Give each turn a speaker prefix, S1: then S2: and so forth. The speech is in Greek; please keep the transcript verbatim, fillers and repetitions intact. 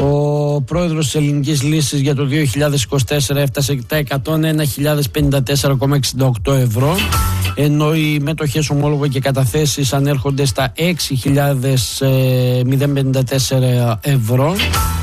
S1: Ο πρόεδρος της Ελληνικής Λύσης για το δύο χιλιάδες είκοσι τέσσερα έφτασε τα εκατόν ένα χιλιάδες πενήντα τέσσερα κόμμα εξήντα οκτώ ευρώ, ενώ οι μετοχές ομόλογα και καταθέσεις ανέρχονται στα έξι χιλιάδες πενήντα τέσσερα ευρώ.